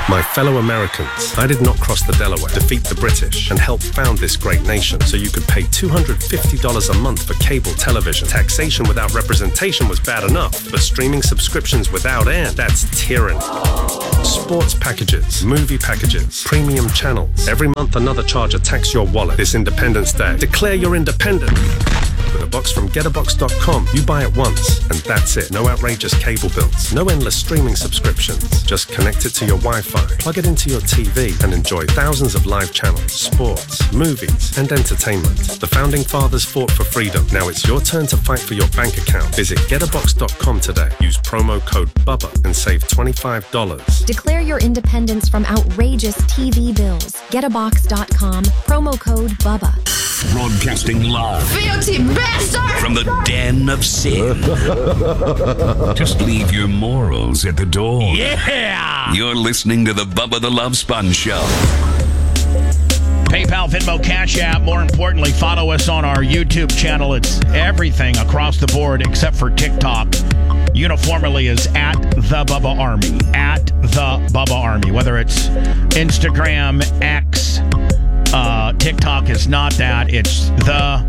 My fellow Americans, I did not cross the Delaware, defeat the British, and help found this great nation so you could pay $250 a month for cable television. Taxation without representation was bad enough, but streaming subscriptions without end, that's tyranny. Sports packages, movie packages, premium channels. Every month another charge attacks your wallet. This Independence Day, declare you're independent. With a box from GetAbox.com, you buy it once, and that's it. No outrageous cable bills, no endless streaming subscriptions. Just connect it to your Wi-Fi, plug it into your TV, and enjoy thousands of live channels, sports, movies, and entertainment. The Founding Fathers fought for freedom. Now it's your turn to fight for your bank account. Visit GetAbox.com today. Use promo code BUBBA and save $25. Declare your independence from outrageous TV bills. GetAbox.com, promo code BUBBA. Broadcasting live Filthy bastard! from the den of sin. Just leave your morals at the door. Yeah! You're listening to the Bubba the Love Sponge Show. PayPal, Venmo, Cash App. More importantly, follow us on our YouTube channel. It's everything across the board except for TikTok. Uniformly is at the Bubba Army. At the Bubba Army. Whether it's Instagram, X, TikTok is not that. It's the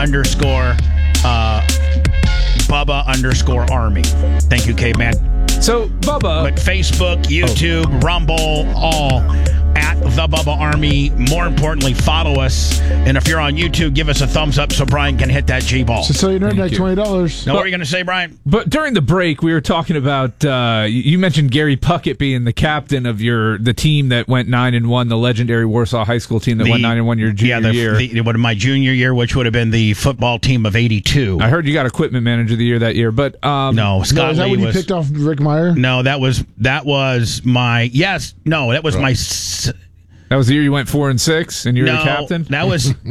Bubba _ Army. Thank you, Caveman. So, Bubba. But Facebook, YouTube, Rumble, all at the Bubba Army. More importantly, follow us. And if you're on YouTube, give us a thumbs up so Brian can hit that G-ball. So you know, like $20. Now, what are you going to say, Brian? But during the break, we were talking about, you mentioned Gary Puckett being the captain of the team that went 9-1, the legendary Warsaw High School team that went 9-1 your junior year. My junior year, which would have been the football team of 82. I heard you got equipment manager of the year that year, but no, Scott is that Lee when you picked off Rick Meyer? No, that was my my. That was the year you went 4-6, and you were the captain. That was a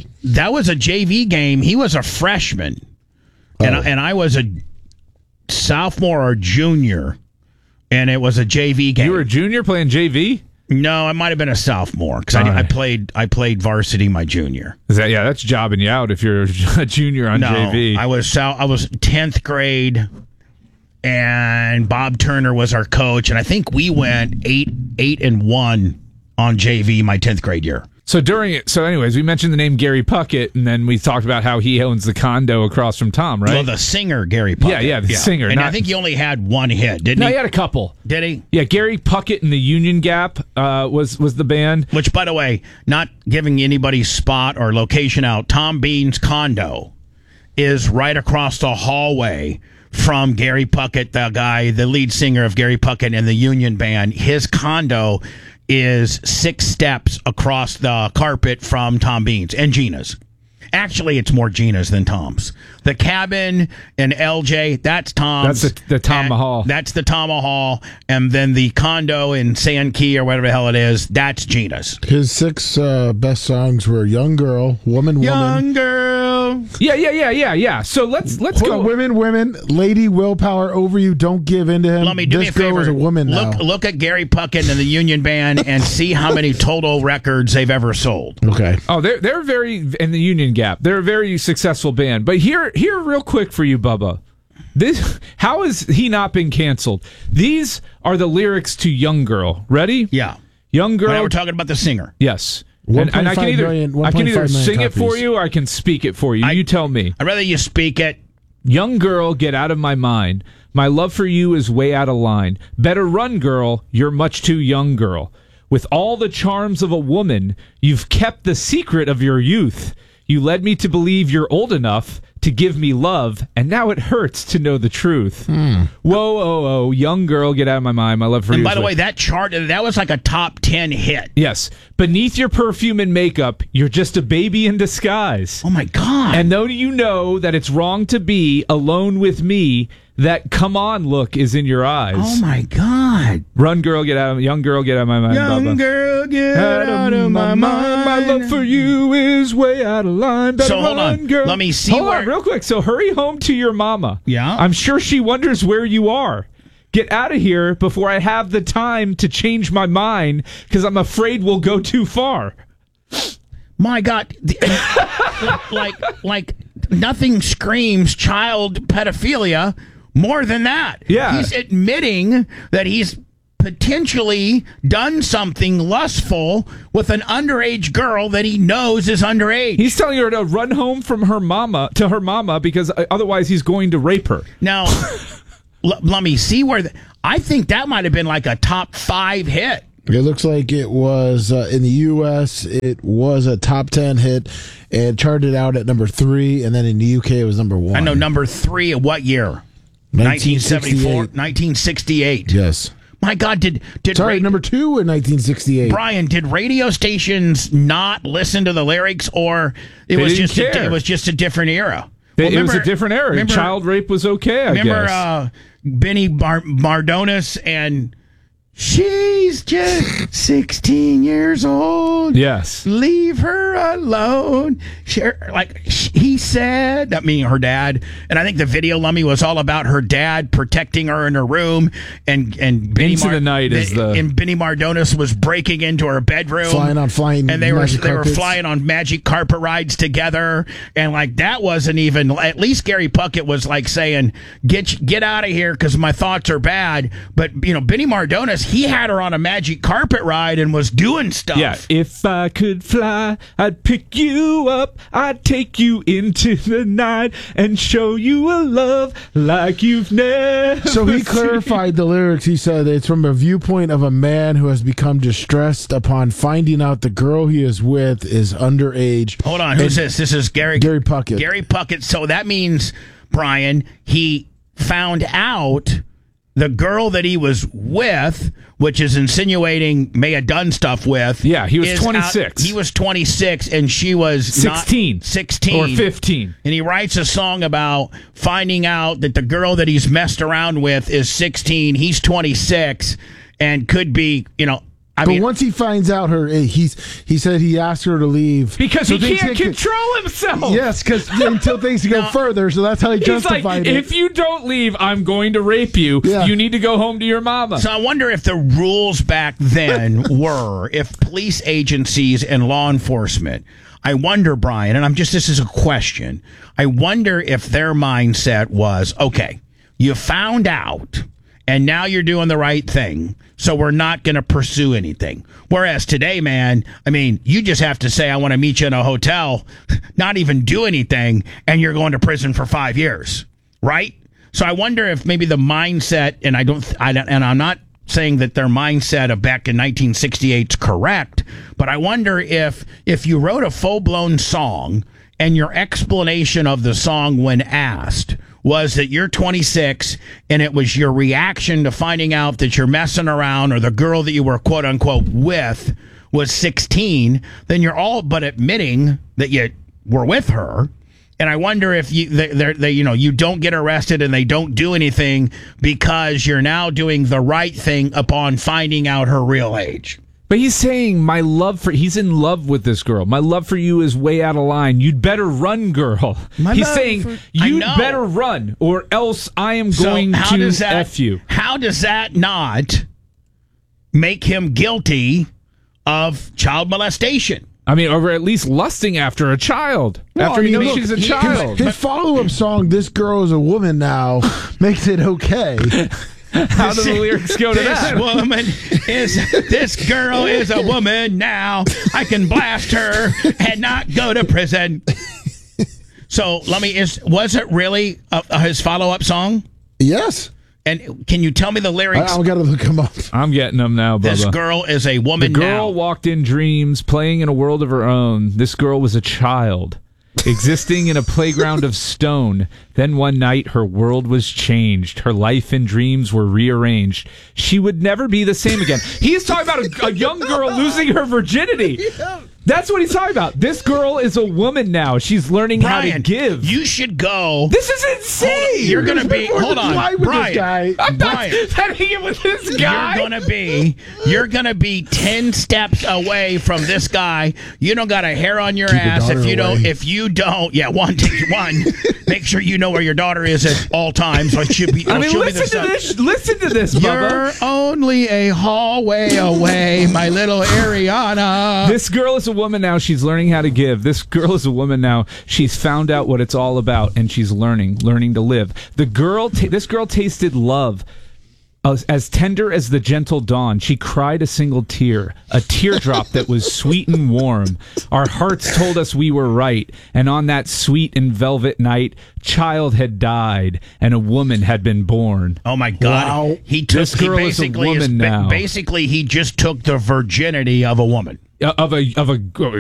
JV game. He was a freshman, and I was a sophomore or junior, and it was a JV game. You were a junior playing JV? No, I might have been a sophomore because I played varsity my junior. That's jobbing you out if you're a junior on JV. I was 10th grade, and Bob Turner was our coach, and I think we went 8-1 on JV my 10th grade year. So anyways, we mentioned the name Gary Puckett, and then we talked about how he owns the condo across from Tom, right? Well, the singer, Gary Puckett. Yeah, the singer. And I think he only had one hit, didn't he? No, he had a couple. Did he? Yeah, Gary Puckett and the Union Gap was the band. Which, by the way, not giving anybody's spot or location out, Tom Bean's condo is right across the hallway from Gary Puckett, the lead singer of Gary Puckett and the Union Band. His condo is 6 steps across the carpet from Tom Bean's and Gina's. Actually, it's more Gina's than Tom's. The cabin and LJ, that's Tom's. That's the Tom Mahal. That's the Tom Mahal. And then the condo in Sand Key or whatever the hell it is, that's Gina's. His 6 best songs were Young Girl, Woman, Young Girl. Yeah. So let's go. Women, Lady, Willpower, Over You, Don't Give In to Him. Let me do me a favor. Girl is a woman now. Look at Gary Puckett and the Union Band and see how many total records they've ever sold. Okay. Oh, they're very in the Union Gap. They're a very successful band. But here, real quick for you, Bubba. How has he not been canceled? These are the lyrics to Young Girl. Ready? Yeah. Young Girl. Now we're talking about the singer. Yes. And I can either sing it for you or I can speak it for you. You tell me. I'd rather you speak it. Young girl, get out of my mind. My love for you is way out of line. Better run, girl. You're much too young, girl. With all the charms of a woman, you've kept the secret of your youth. You led me to believe you're old enough to give me love, and now it hurts to know the truth. Whoa, oh, oh, young girl, get out of my mind. My love for you. And by the way, that was like a top 10 hit. Yes. Beneath your perfume and makeup, you're just a baby in disguise. Oh, my God. And though you know that it's wrong to be alone with me, that come on look is in your eyes. Oh, my God. Run, girl, get out of young girl, get out of my mind. Young Bubba. girl, get out of my mind. My love for you is way out of line. Better So hold run, on. girl. Let me see Hold on, real quick. So hurry home to your mama. Yeah? I'm sure she wonders where you are. Get out of here before I have the time to change my mind, because I'm afraid we'll go too far. My God. like nothing screams child pedophilia more than that. Yeah. He's admitting that he's potentially done something lustful with an underage girl that he knows is underage. He's telling her to run home from her mama because otherwise he's going to rape her. Now, let me see where I think that might have been like a top 5 hit. It looks like it was in the U.S. It was a top 10 hit and charted out at number 3, and then in the UK it was number 1. I know number 3 at what year? 1974, 1968. Yes. My God, did number 2 in 1968. Brian, did radio stations not listen to the lyrics, or it was just a different era? It was a different era. Child rape was okay. I guess. Remember Benny Mardones and she's just 16 years old. Yes. Leave her alone. He said, that meaning her dad. And I think the video, Lummy, was all about her dad protecting her in her room. And Benny Into the Night and Benny Mardones was breaking into her bedroom. And they were flying on magic carpet rides together. And like that wasn't even, at least Gary Puckett was like saying, get out of here because my thoughts are bad. But, Benny Mardones, he had her on a magic carpet ride and was doing stuff. Yeah, if I could fly, I'd pick you up, I'd take you into the night and show you a love like you've never So he seen. clarified the lyrics. He said it's from a viewpoint of a man who has become distressed upon finding out the girl he is with is underage. Hold on, who's this? This is Gary Puckett. Gary Puckett. So that means, Brian, he found out the girl that he was with, which is insinuating may have done stuff with. Yeah, he was 26. He was 26, and she was 16. 16. Or 15. And he writes a song about finding out that the girl that he's messed around with is 16. He's 26 and could be, But once he finds out he said he asked her to leave because so he can't control himself. Yes, because until things go further, so that's how he justified it. If you don't leave, I'm going to rape you. Yeah. You need to go home to your mama. So I wonder if the rules back then were if police agencies and law enforcement. I wonder, Brian, and this is a question. I wonder if their mindset was, okay, you found out. And now you're doing the right thing, so we're not going to pursue anything. Whereas today, man, you just have to say, I want to meet you in a hotel, not even do anything, and you're going to prison for 5 years, right? So I wonder if maybe the mindset, and I'm not saying that their mindset of back in 1968 is correct, but I wonder if you wrote a full-blown song and your explanation of the song when asked was that you're 26 and it was your reaction to finding out that you're messing around or the girl that you were quote unquote with was 16, then you're all but admitting that you were with her. And I wonder if you don't get arrested and they don't do anything because you're now doing the right thing upon finding out her real age. But he's saying he's in love with this girl. My love for you is way out of line. You'd better run, girl. He's saying you'd better run or else I am going to F you. How does that not make him guilty of child molestation? Or at least lusting after a child. She's a child. His follow-up song, This Girl is a Woman Now, makes it okay. How do the lyrics go to that? This girl is a woman now. I can blast her and not go to prison. So, was it really his follow-up song? Yes. And can you tell me the lyrics? I've got to look them up. I'm getting them now, Bubba. This girl is a woman now. The girl walked in dreams, playing in a world of her own. This girl was a child, existing in a playground of stone. Then one night, her world was changed. Her life and dreams were rearranged. She would never be the same again. He's talking about a young girl losing her virginity. Yeah. That's what he's talking about. This girl is a woman now. She's learning how to give. You should go. This is insane. You're going to be. Hold on, Brian. I'm not petting it with this guy. You're going to be 10 steps away from this guy. You don't got a hair on your ass if you don't. Yeah, one. Make sure you know where your daughter is at all times. So she'll be. Listen to this, Bubba. You're only a hallway away, my little Ariana. This girl is a woman now. She's learning how to give. This girl is a woman now. She's found out what it's all about, and she's learning to live. This girl tasted love. As tender as the gentle dawn, she cried a single tear, a teardrop that was sweet and warm. Our hearts told us we were right, and on that sweet and velvet night, child had died, and a woman had been born. Oh my God! Wow. He took. This girl he is a basically woman now. Basically, he just took the virginity of a woman. Of a